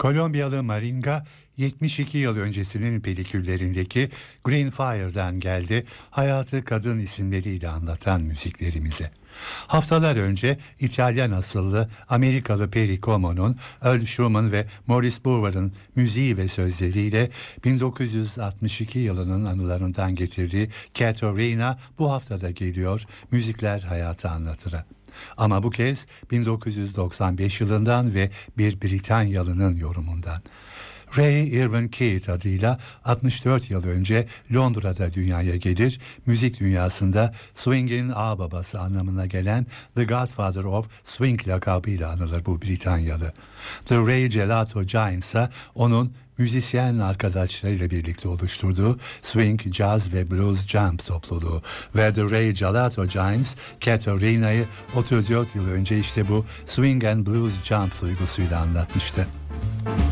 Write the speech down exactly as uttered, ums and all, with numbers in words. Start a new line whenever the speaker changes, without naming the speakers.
Kolombiyalı Maringa yetmiş iki yıl öncesinin peliküllerindeki Green Fire'dan geldi, hayatı kadın isimleriyle anlatan müziklerimize. Haftalar önce İtalyan asıllı Amerikalı Perry Como'nun, Earl Schumann ve Maurice Bouvard'ın müziği ve sözleriyle bin dokuz yüz altmış iki yılının anılarından getirdiği Caterina bu haftada geliyor, müzikler hayatı anlatıra. Ama bu kez bin dokuz yüz doksan beş yılından ve bir Britanyalı'nın yorumundan. Ray Irvin Keith adıyla altmış dört yıl önce Londra'da dünyaya gelir, müzik dünyasında swing'in ağababası anlamına gelen The Godfather of Swing lakabıyla anılır bu Britanyalı. The Ray Gelato Giants ise onun müzisyen arkadaşlarıyla birlikte oluşturduğu swing, jazz ve blues jump topluluğu ve The Ray Gelato Giants, Catarina'yı otuz dört yıl önce işte bu swing and blues jump duygusuyla anlatmıştı.